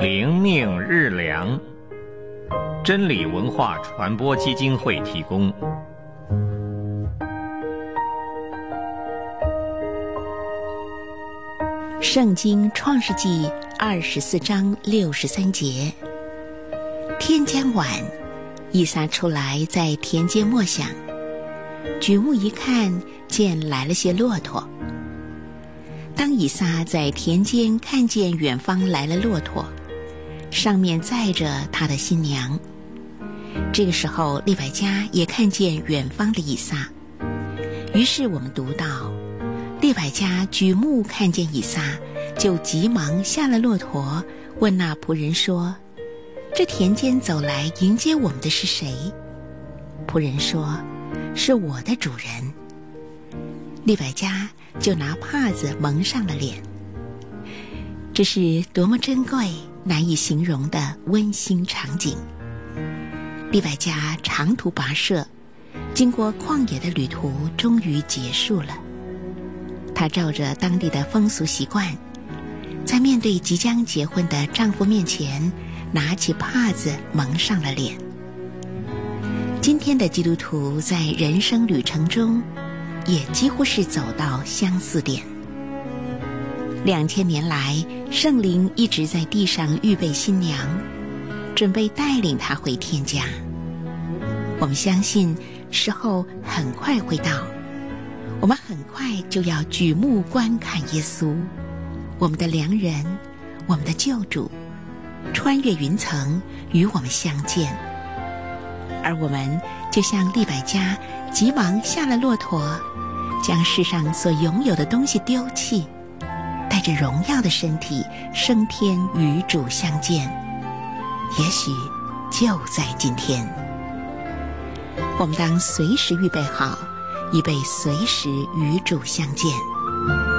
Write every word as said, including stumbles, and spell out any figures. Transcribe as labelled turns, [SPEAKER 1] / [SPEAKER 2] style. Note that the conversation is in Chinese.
[SPEAKER 1] 灵命日粮，真理文化传播基金会提供。
[SPEAKER 2] 圣经创世纪二十四章六十三节，天将晚，以撒出来在田间默想，举目一看，见来了些骆驼。当以撒在田间看见远方来了骆驼，上面载着他的新娘，这个时候利百加也看见远方的以撒。于是我们读到，利百加举目看见以撒，就急忙下了骆驼，问那仆人说：这田间走来迎接我们的是谁？仆人说：是我的主人。利百加就拿帕子蒙上了脸。这是多么珍贵难以形容的温馨场景。利百加长途跋涉，经过旷野的旅途终于结束了。她照着当地的风俗习惯，在面对即将结婚的丈夫面前，拿起帕子蒙上了脸。今天的基督徒在人生旅程中也几乎是走到相似点。两千年来，圣灵一直在地上预备新娘，准备带领她回天家。我们相信时候很快会到，我们很快就要举目观看耶稣，我们的良人，我们的救主，穿越云层与我们相见。而我们就像利百加，急忙下了骆驼，将世上所拥有的东西丢弃，带着荣耀的身体升天与主相见。也许就在今天，我们当随时预备好，以备随时与主相见。